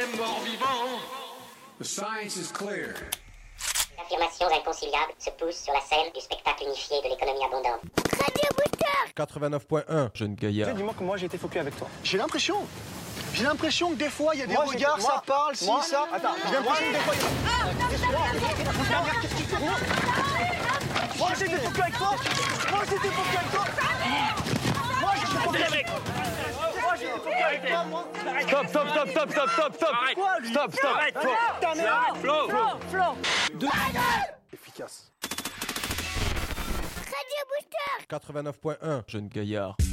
même mort-vivant. The science is clear. Affirmations inconciliables se poussent sur la scène du spectacle unifié de l'économie abondante. Radio Booster 89.1, jeune gaillard. Dis-moi que moi j'ai été focus avec toi. J'ai l'impression que des fois il y a des regards, ça parle, si, ça. Attends, J'ai l'impression que des fois il y a... Qu'est-ce que tu fais? Moi j'ai été focus avec toi. Moi j'ai été focus avec toi. Moi j'ai été focus avec toi. Moi j'ai été focus avec toi. Stop. Arrête. Quoi, lui? Stop. Arrête. Flo. Efficace. Radio Booster 89.1, jeune gaillard.